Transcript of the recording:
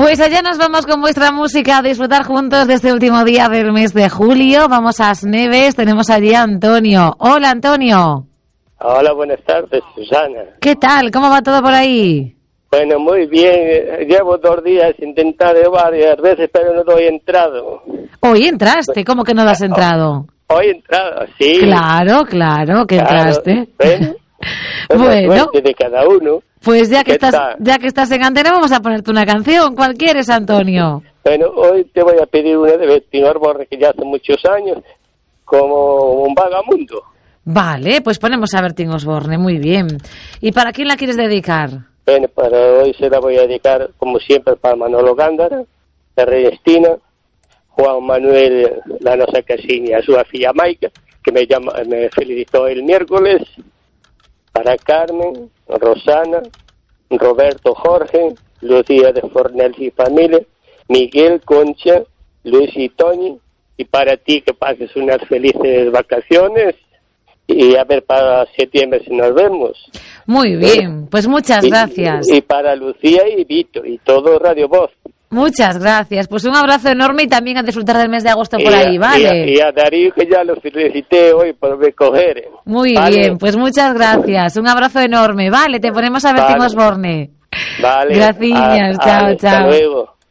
Pues allá nos vamos con vuestra música a disfrutar juntos de este último día del mes de julio. Vamos a As Neves, tenemos allí a Antonio. Hola, Antonio. Hola, buenas tardes, Susana. ¿Qué tal? ¿Cómo va todo por ahí? Bueno, muy bien. Llevo 2 días intentando varias veces, pero no doy entrado. Hoy entraste, ¿cómo que no has entrado? Hoy entrado, sí. Claro, que entraste. Bueno, suerte de cada uno. Pues ya que estás en antena, vamos a ponerte una canción. ¿Cuál quieres, Antonio? Bueno, hoy te voy a pedir una de Bertín Osborne, que ya hace muchos años, como un vagamundo. Vale, pues ponemos a Bertín Osborne, muy bien. ¿Y para quién la quieres dedicar? Bueno, para hoy se la voy a dedicar, como siempre, para Manolo Gándara, Ernestina, Juan Manuel Lanosa Casini, a su filla Maica, que me felicitó el miércoles, para Carmen, Rosana, Roberto Jorge, Lucía de Fornells y familia, Miguel, Concha, Luis y Toñi, y para ti que pases unas felices vacaciones. Y a ver, para septiembre si nos vemos. Muy bien, pues muchas gracias. Y para Lucía y Vito y todo Radio Voz. Muchas gracias, pues un abrazo enorme y también a disfrutar del mes de agosto por ahí, ¿vale? Y a Darío, que ya lo felicité hoy por recoger. Muy bien, pues muchas gracias, un abrazo enorme, vale, te ponemos a Bertín Osborne. Vale. Gracias, chao. Hasta luego.